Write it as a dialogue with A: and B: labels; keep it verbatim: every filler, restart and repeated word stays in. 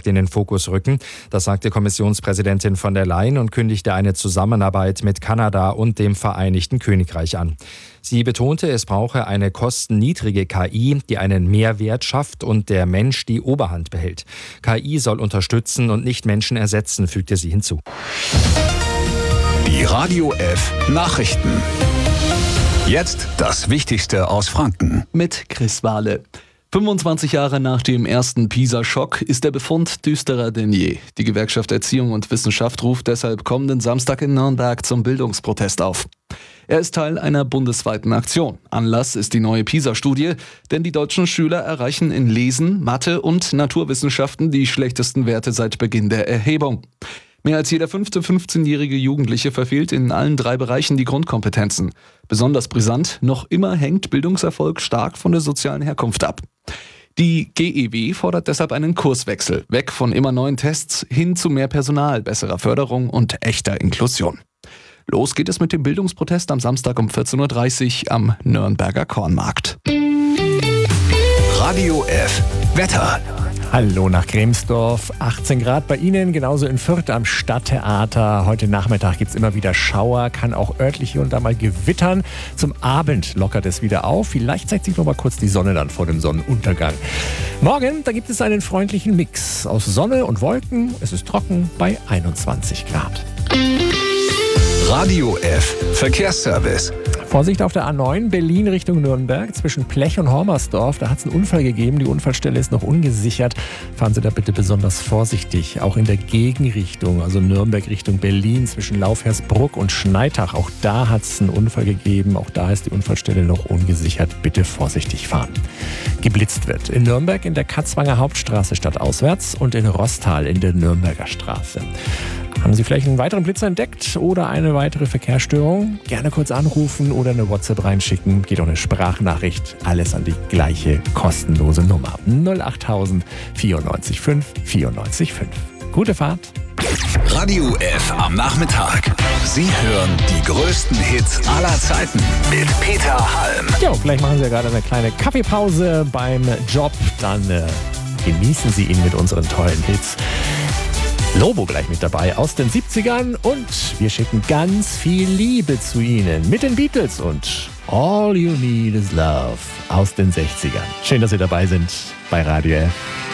A: verstärkt in den Fokus rücken. Das sagte Kommissionspräsidentin von der Leyen und kündigte eine Zusammenarbeit mit Kanada und dem Vereinigten Königreich an. Sie betonte, es brauche eine kostenniedrige K I, die einen Mehrwert schafft und der Mensch die Oberhand behält. K I soll unterstützen und nicht Menschen ersetzen, fügte sie hinzu.
B: Die Radio F Nachrichten. Jetzt das Wichtigste aus Franken.
C: Mit Chris Wahle. fünfundzwanzig Jahre nach dem ersten Pisa-Schock ist der Befund düsterer denn je. Die Gewerkschaft Erziehung und Wissenschaft ruft deshalb kommenden Samstag in Nürnberg zum Bildungsprotest auf. Er ist Teil einer bundesweiten Aktion. Anlass ist die neue Pisa-Studie, denn die deutschen Schüler erreichen in Lesen, Mathe und Naturwissenschaften die schlechtesten Werte seit Beginn der Erhebung. Mehr als jeder fünfte fünfzehnjährige Jugendliche verfehlt in allen drei Bereichen die Grundkompetenzen. Besonders brisant, noch immer hängt Bildungserfolg stark von der sozialen Herkunft ab. Die G E W fordert deshalb einen Kurswechsel, weg von immer neuen Tests hin zu mehr Personal, besserer Förderung und echter Inklusion. Los geht es mit dem Bildungsprotest am Samstag um vierzehn Uhr dreißig am Nürnberger Kornmarkt.
B: Radio F Wetter.
D: Hallo nach Kremsdorf, achtzehn Grad bei Ihnen, genauso in Fürth am Stadttheater. Heute Nachmittag gibt es immer wieder Schauer, kann auch örtlich hier und da mal gewittern. Zum Abend lockert es wieder auf, vielleicht zeigt sich noch mal kurz die Sonne dann vor dem Sonnenuntergang. Morgen, da gibt es einen freundlichen Mix aus Sonne und Wolken. Es ist trocken bei einundzwanzig Grad.
B: Radio F Verkehrsservice.
D: Vorsicht auf der A neun, Berlin Richtung Nürnberg, zwischen Plech und Hormersdorf. Da hat es einen Unfall gegeben, die Unfallstelle ist noch ungesichert. Fahren Sie da bitte besonders vorsichtig. Auch in der Gegenrichtung, also Nürnberg Richtung Berlin, zwischen Laufhersbruck und Schneitach. Auch da hat es einen Unfall gegeben, auch da ist die Unfallstelle noch ungesichert. Bitte vorsichtig fahren. Geblitzt wird in Nürnberg in der Katzwanger Hauptstraße stadtauswärts und in Rostal in der Nürnberger Straße. Haben Sie vielleicht einen weiteren Blitzer entdeckt oder eine weitere Verkehrsstörung? Gerne kurz anrufen oder eine WhatsApp reinschicken. Geht auch eine Sprachnachricht. Alles an die gleiche kostenlose Nummer. null achttausend vierundneunzig fünf vierundneunzig fünf. Gute Fahrt.
B: Radio F am Nachmittag. Sie hören die größten Hits aller Zeiten mit Peter Halm.
D: Ja, vielleicht machen Sie ja gerade eine kleine Kaffeepause beim Job. Dann äh, genießen Sie ihn mit unseren tollen Hits. Lobo gleich mit dabei aus den siebzigern und wir schicken ganz viel Liebe zu Ihnen mit den Beatles und All You Need Is Love aus den sechzigern. Schön, dass Sie dabei sind bei Radio F.